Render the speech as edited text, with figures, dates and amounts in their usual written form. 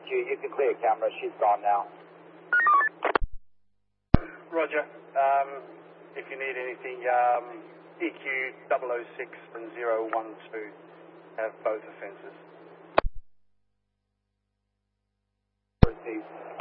EQ, you can clear camera. She's gone now. Roger. If you need anything, EQ 006 and 012 have both offences. Received.